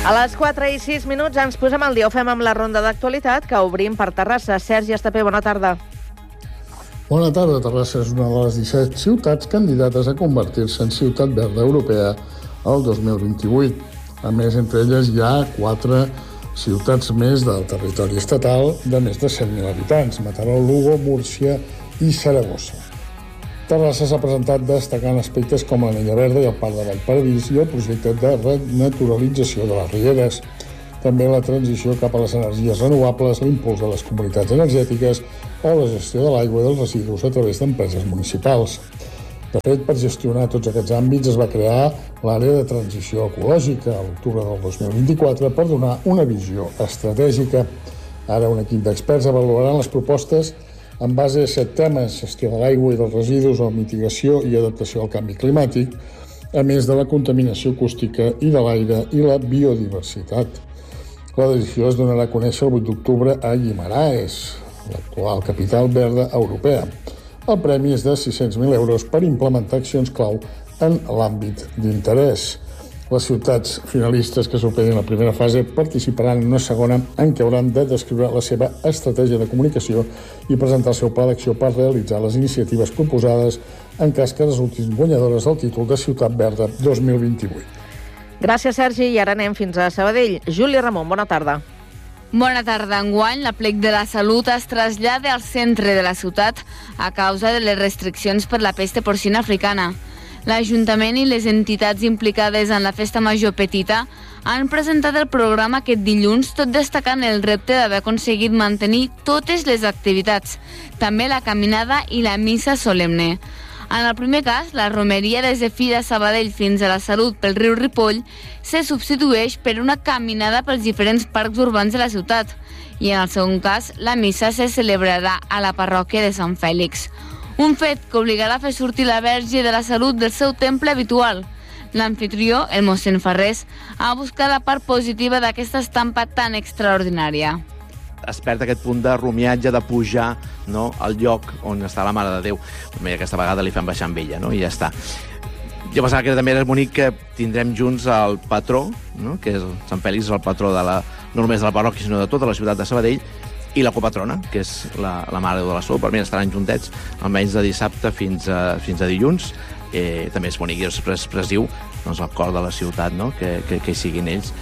A les 4:06 ens posem al dia. Ho fem amb la ronda d'actualitat que obrim per Terrassa. Sergi Estapé, bona tarda. Bona tarda. Terrassa és una de les 17 ciutats candidates a convertir-se en ciutat verda europea el 2028. A més, entre elles hi ha 4 ciutats més del territori estatal de més de 100.000 habitants: Mataró, Lugo, Múrcia i Saragossa. Terrassa s'ha presentat destacant aspectes com l'anella verda i el Parc de Vallparadís i el projecte de renaturalització de les rieres. També la transició cap a les energies renovables, l'impuls de les comunitats energètiques o la gestió de l'aigua i dels residus a través d'empreses municipals. De fet, per gestionar tots aquests àmbits es va crear l'àrea de transició ecològica a l'octubre del 2024 per donar una visió estratègica. Ara un equip d'experts avaluaran les propostes en base a 7 temes: gestió de l'aigua i dels residus o mitigació i adaptació al canvi climàtic, a més de la contaminació acústica i de l'aire i la biodiversitat. La decisió es donarà a conèixer el 8 d'octubre a Guimaraes, l'actual capital verda europea. El premi és de 600.000 euros per implementar accions clau en l'àmbit d'interès. Les ciutats finalistes que superin la primera fase participaran en una segona en què hauran de descriure la seva estratègia de comunicació i presentar el seu pla d'acció per realitzar les iniciatives proposades en cas que resultin guanyadores del títol de Ciutat Verda 2028. Gràcies, Sergi. I ara anem fins a Sabadell. Júlia Ramon, bona tarda. Bona tarda. Enguany, l'Aplec de la Salut es trasllada al centre de la ciutat a causa de les restriccions per la pesta porcina africana. L'Ajuntament i les entitats implicades en la Festa Major Petita han presentat el programa aquest dilluns, tot destacant el repte d'haver aconseguit mantenir totes les activitats, també la caminada i la missa solemne. En el primer cas, la romeria des de Fira Sabadell fins a la Salut pel riu Ripoll se substitueix per una caminada pels diferents parcs urbans de la ciutat i en el segon cas, la missa se celebrarà a la parròquia de Sant Fèlix. Un fet que obligarà a fer sortir la Verge de la Salut del seu temple habitual. L'anfitrió, el mossèn Ferrés, ha buscat la part positiva d'aquesta estampa tan extraordinària. Es perd aquest punt de rumiatge, de pujar, no, al lloc on està la Mare de Déu. Aquesta vegada li fem baixar amb ella, no? I ja està. Jo pensava que també era bonic que tindrem junts el patró, no? Que és Sant Fèlix, el patró no només de la parròquia, sinó de tota la ciutat de Sabadell, i la copatrona, que és la Mare de Déu de la Salut. Per mi estaran juntets, almenys de dissabte fins a dilluns. També és bonic i expressiu, doncs, el cor de la ciutat, no? Que hi siguin ells.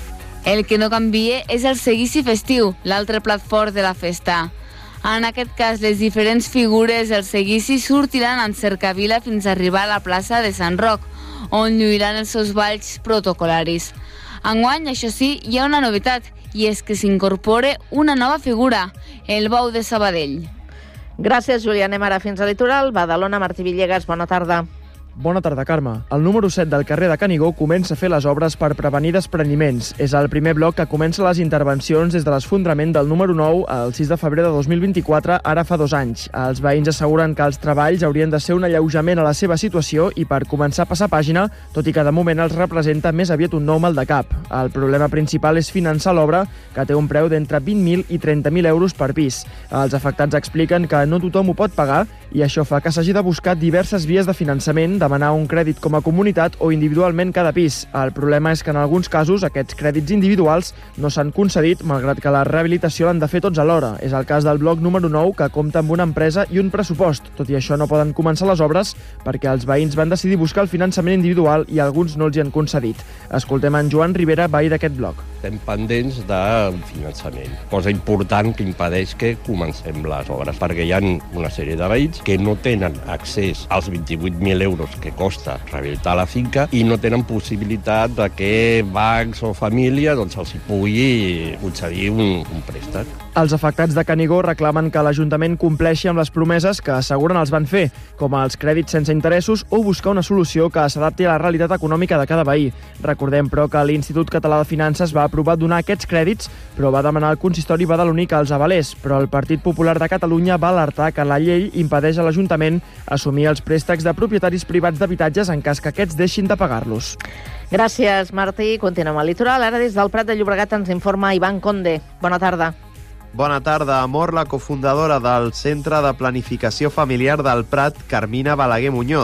El que no canvia és el seguici festiu, l'altre plat fort de la festa. En aquest cas, les diferents figures del seguici sortiran en cercavila fins a arribar a la plaça de Sant Roc, on lluiran els seus balls protocolaris. Enguany, això sí, hi ha una novetat, i és que s'incorpora una nova figura, el bou de Sabadell. Gràcies, Júlia. Anem ara fins a Litoral. Badalona, Martí Villegas, bona tarda. Bona tarda, Carme. El número 7 del carrer de Canigó comença a fer les obres per prevenir despreniments. És el primer bloc que comença les intervencions des de l'esfondrament del número 9 el 6 de febrer de 2024, ara fa 2 anys. Els veïns asseguren que els treballs haurien de ser un alleujament a la seva situació i per començar a passar pàgina, tot i que de moment els representa més aviat un nou mal de cap. El problema principal és finançar l'obra, que té un preu d'entre 20.000 i 30.000 euros per pis. Els afectats expliquen que no tothom ho pot pagar i això fa que s'hagi de buscar diverses vies de finançament, demanar un crèdit com a comunitat o individualment cada pis. El problema és que en alguns casos aquests crèdits individuals no s'han concedit, malgrat que la rehabilitació l'han de fer tots alhora. És el cas del bloc número 9, que compta amb una empresa i un pressupost. Tot i això no poden començar les obres perquè els veïns van decidir buscar el finançament individual i alguns no els hi han concedit. Escoltem en Joan Rivera, veí d'aquest bloc. Estem pendents del finançament, cosa important que impedeix que comencem les obres, perquè hi ha una sèrie de veïns que no tenen accés als 28.000 euros que costa rehabilitar la finca i no tenen possibilitat de que bancs o família doncs, els hi pugui concedir un préstec. Els afectats de Canigó reclamen que l'Ajuntament compleixi amb les promeses que asseguren els van fer, com els crèdits sense interessos o buscar una solució que s'adapti a la realitat econòmica de cada veí. Recordem, però, que l'Institut Català de Finances va aprovar donar aquests crèdits, però va demanar al consistori badaloní que els avalés, però el Partit Popular de Catalunya va alertar que la llei impedeix a l'Ajuntament assumir els préstecs de propietaris privats d'habitatges en cas que aquests deixin de pagar-los. Gràcies, Martí. Continuem al litoral. Ara des del Prat de Llobregat ens informa Ivan Conde. Bona tarda. Bona tarda. Amor, la cofundadora del Centre de Planificació Familiar del Prat, Carmina Balaguer Muñoz.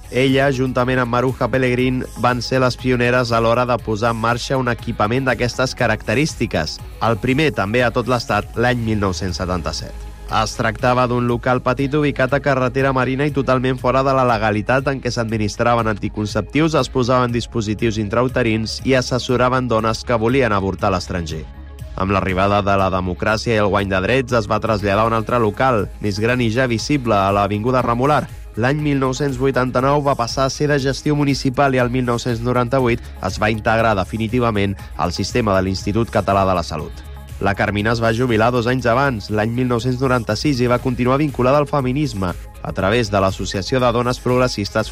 Ella, juntament amb Maruja Pellegrín, van ser les pioneres a l'hora de posar en marxa un equipament d'aquestes característiques. El primer, també a tot l'estat, l'any 1977. Es tractava d'un local petit ubicat a carretera marina i totalment fora de la legalitat, en què s'administraven anticonceptius, es posaven dispositius intrauterins i assessoraven dones que volien avortar a l'estranger. Amb l'arribada de la democràcia i el guany de drets es va traslladar a un altre local, més gran i ja visible, a l'Avinguda Remolar. L'any 1989 va passar a ser de gestió municipal i el 1998 es va integrar definitivament al sistema de l'Institut Català de la Salut. La Carmina es va jubilar 2 anys abans, l'any 1996, i va continuar vinculada al feminisme a través de l'Associació de Dones Progressistes